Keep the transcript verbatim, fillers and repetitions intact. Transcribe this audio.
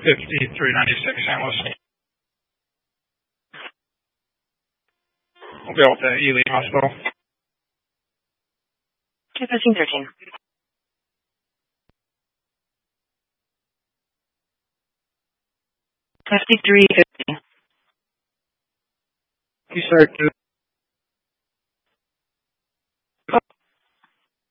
fifty-three ninety-six Saint Louis. We'll be able to Ely Hospital. two fifteen thirteen. fifty-three fifty. You start